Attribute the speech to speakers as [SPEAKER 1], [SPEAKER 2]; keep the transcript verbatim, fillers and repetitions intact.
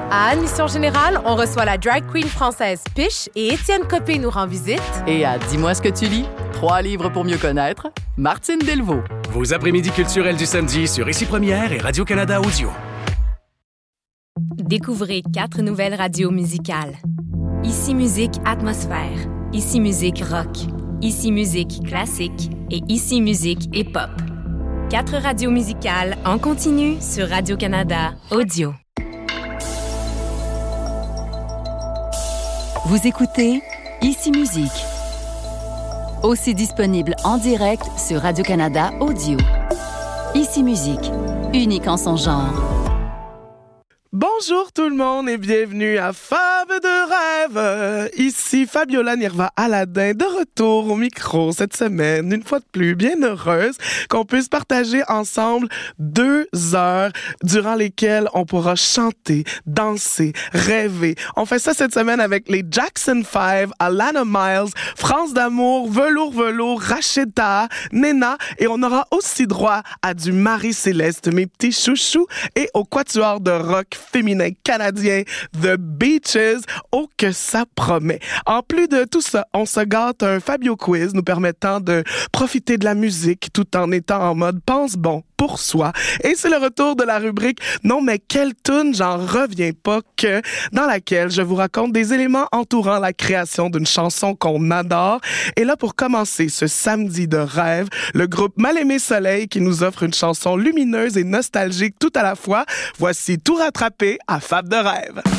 [SPEAKER 1] À Admission Générale, on reçoit la drag queen française Piche et Étienne Copé nous rend visite.
[SPEAKER 2] Et à Dis-moi ce que tu lis, trois livres pour mieux connaître, Martine Delvaux.
[SPEAKER 3] Vos après-midi culturels du samedi sur Ici Première et Radio-Canada Audio.
[SPEAKER 4] Découvrez quatre nouvelles radios musicales. Ici Musique Atmosphère, Ici Musique Rock, Ici Musique Classique et Ici Musique Hip-Hop. Quatre radios musicales en continu sur Radio-Canada Audio.
[SPEAKER 2] Vous écoutez Ici Musique. Aussi disponible en direct sur Radio-Canada Audio. Ici Musique, unique en son genre.
[SPEAKER 5] Bonjour tout le monde et bienvenue à Fab de rêve. Ici Fabiola Nirva Aladin de retour au micro cette semaine, une fois de plus, bien heureuse qu'on puisse partager ensemble deux heures durant lesquelles on pourra chanter, danser, rêver. On fait ça cette semaine avec les Jackson five, Alana Miles, France d'amour, Velours Velours, Racheta, Nena et on aura aussi droit à du Marie-Céleste, mes petits chouchous, et au quatuor de rock féminin canadien The Beaches. Oh que ça promet. En plus de tout ça, on se gâte un Fabio Quiz nous permettant de profiter de la musique tout en étant en mode pense bon pour soi. Et c'est le retour de la rubrique Non mais quelle toune, j'en reviens pas, que dans laquelle je vous raconte des éléments entourant la création d'une chanson qu'on adore. Et là, pour commencer ce samedi de rêve, le groupe Mal-Aimé Soleil qui nous offre une chanson lumineuse et nostalgique tout à la fois. Voici Tout rattrapé à Fab de rêve.